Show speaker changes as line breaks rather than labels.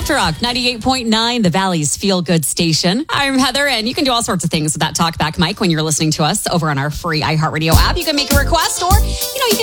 Soft Rock 98.9, the Valley's feel-good station. I'm Heather, and you can do all sorts of things with that talkback mic when you're listening to us over on our free iHeartRadio app. You can make a request, or, you can